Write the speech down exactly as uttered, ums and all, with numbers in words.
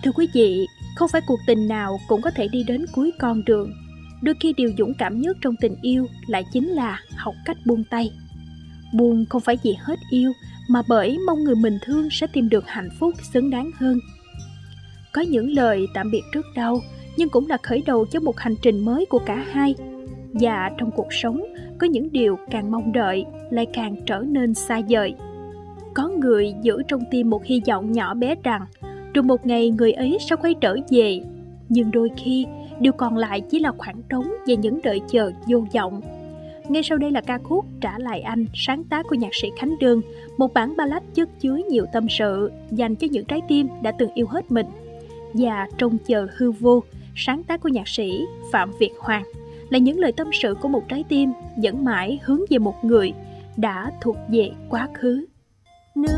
Thưa quý vị, không phải cuộc tình nào cũng có thể đi đến cuối con đường. Đôi khi điều dũng cảm nhất trong tình yêu lại chính là học cách buông tay. Buông không phải vì hết yêu, mà bởi mong người mình thương sẽ tìm được hạnh phúc xứng đáng hơn. Có những lời tạm biệt rất đau, nhưng cũng là khởi đầu cho một hành trình mới của cả hai. Và trong cuộc sống, có những điều càng mong đợi lại càng trở nên xa vời. Có người giữ trong tim một hy vọng nhỏ bé rằng rồi một ngày người ấy sẽ quay trở về. Nhưng đôi khi, điều còn lại chỉ là khoảng trống và những đợi chờ vô vọng. Ngay sau đây là ca khúc Trả Lại Anh, sáng tác của nhạc sĩ Khánh Đơn, một bản ballad chất chứa nhiều tâm sự dành cho những trái tim đã từng yêu hết mình. Và Trông Chờ Hư Vô, sáng tác của nhạc sĩ Phạm Việt Hoàng, là những lời tâm sự của một trái tim dẫn mãi hướng về một người đã thuộc về quá khứ.